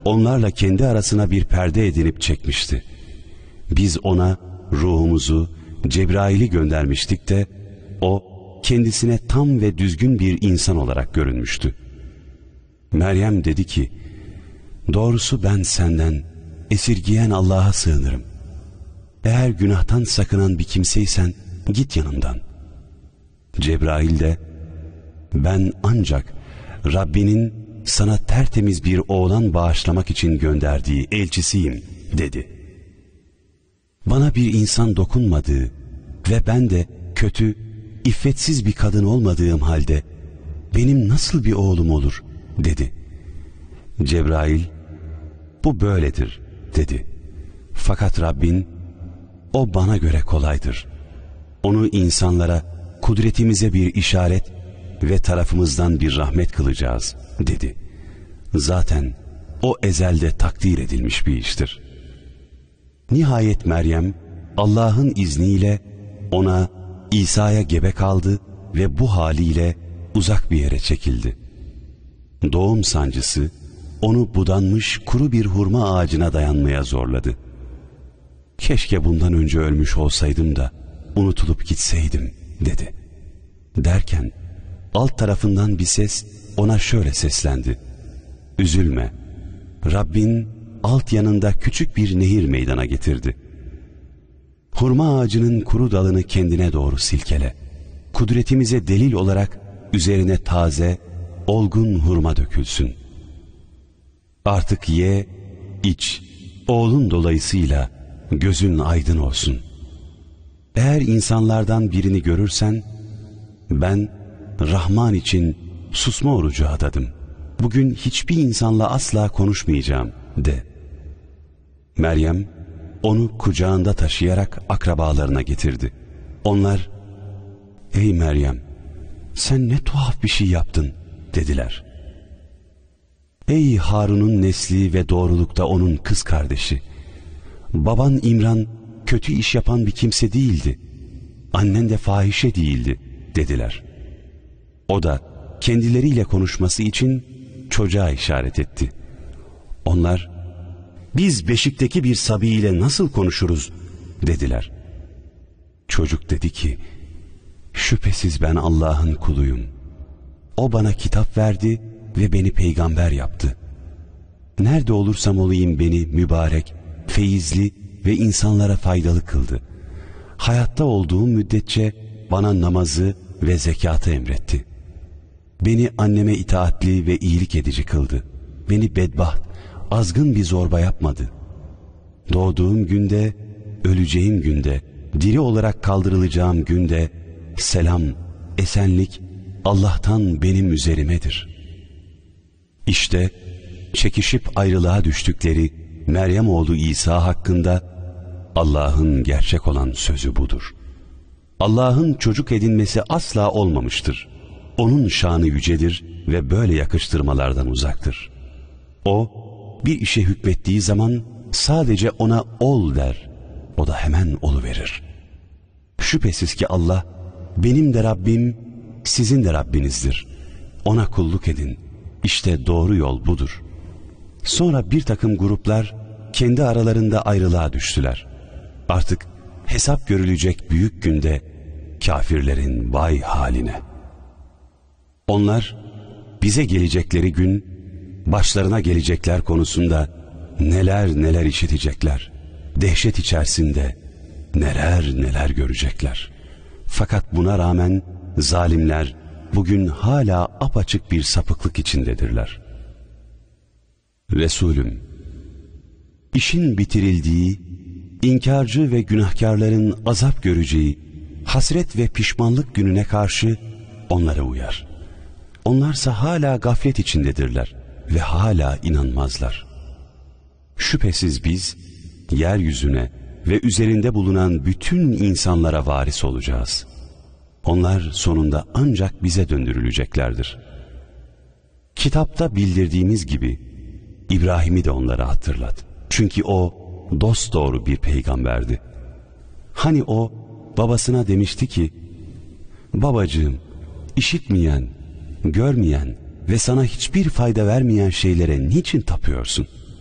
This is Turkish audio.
onlarla kendi arasına bir perde edinip çekmişti. Biz ona ruhumuzu, Cebrail'i göndermiştik de o kendisine tam ve düzgün bir insan olarak görünmüştü. Meryem dedi ki, doğrusu ben senden esirgiyen Allah'a sığınırım. Eğer günahtan sakınan bir kimseysen git yanımdan. Cebrail de, ben ancak Rabbinin sana tertemiz bir oğlan bağışlamak için gönderdiği elçisiyim dedi. Bana bir insan dokunmadığı ve ben de kötü, iffetsiz bir kadın olmadığım halde benim nasıl bir oğlum olur dedi. Cebrail, bu böyledir dedi. Fakat Rabbin, o bana göre kolaydır. Onu insanlara kudretimize bir işaret ve tarafımızdan bir rahmet kılacağız dedi. Zaten o ezelde takdir edilmiş bir iştir. Nihayet Meryem Allah'ın izniyle ona İsa'ya gebe kaldı ve bu haliyle uzak bir yere çekildi. Doğum sancısı onu budanmış kuru bir hurma ağacına dayanmaya zorladı. Keşke bundan önce ölmüş olsaydım da unutulup gitseydim dedi. Derken alt tarafından bir ses ona şöyle seslendi. Üzülme, Rabbin alt yanında küçük bir nehir meydana getirdi. Hurma ağacının kuru dalını kendine doğru silkele. Kudretimize delil olarak üzerine taze, olgun hurma dökülsün. Artık ye, iç, oğlun dolayısıyla gözün aydın olsun. Eğer insanlardan birini görürsen, ben Rahman için susma orucu adadım. Bugün hiçbir insanla asla konuşmayacağım de. Meryem onu kucağında taşıyarak akrabalarına getirdi. Onlar, ey Meryem, sen ne tuhaf bir şey yaptın dediler. Ey Harun'un nesli ve doğrulukta onun kız kardeşi, baban İmran kötü iş yapan bir kimse değildi, annen de fahişe değildi dediler. O da kendileriyle konuşması için çocuğa işaret etti. Onlar, biz beşikteki bir sabi ile nasıl konuşuruz dediler. Çocuk dedi ki, şüphesiz ben Allah'ın kuluyum. O bana kitap verdi ve beni peygamber yaptı. Nerede olursam olayım beni mübarek, feyizli ve insanlara faydalı kıldı. Hayatta olduğum müddetçe bana namazı ve zekatı emretti. Beni anneme itaatli ve iyilik edici kıldı. Beni bedbaht, azgın bir zorba yapmadı. Doğduğum günde, öleceğim günde, diri olarak kaldırılacağım günde, selam, esenlik Allah'tan benim üzerimedir. İşte çekişip ayrılığa düştükleri Meryem oğlu İsa hakkında Allah'ın gerçek olan sözü budur. Allah'ın çocuk edinmesi asla olmamıştır. Onun şanı yücedir ve böyle yakıştırmalardan uzaktır. O, bir işe hükmettiği zaman sadece ona ol der. O da hemen oluverir. Şüphesiz ki Allah, benim de Rabbim, sizin de Rabbinizdir. Ona kulluk edin. İşte doğru yol budur. Sonra bir takım gruplar kendi aralarında ayrılığa düştüler. Artık hesap görülecek büyük günde kafirlerin vay haline. Onlar bize gelecekleri gün, başlarına gelecekler konusunda neler neler işitecekler. Dehşet içerisinde neler neler görecekler. Fakat buna rağmen zalimler bugün hala apaçık bir sapıklık içindedirler. Resulüm, işin bitirildiği, inkarcı ve günahkarların azap göreceği hasret ve pişmanlık gününe karşı onlara uyar. Onlarsa hala gaflet içindedirler ve hala inanmazlar. Şüphesiz biz yeryüzüne ve üzerinde bulunan bütün insanlara varis olacağız. Onlar sonunda ancak bize döndürüleceklerdir. Kitapta bildirdiğimiz gibi İbrahim'i de onlara hatırlat. Çünkü o dosdoğru bir peygamberdi. Hani o babasına demişti ki, babacığım, işitmeyen, görmeyen ve sana hiçbir fayda vermeyen şeylere niçin tapıyorsun?